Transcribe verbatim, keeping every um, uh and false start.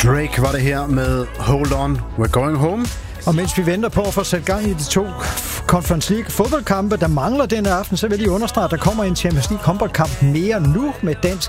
Drake var det her med Hold On, We're Going Home. Og mens vi venter på at få sat gang i de to Conference League fodboldkampe, der mangler denne aften, så vil jeg understrege, at der kommer en Champions League håndboldkamp mere nu med dansk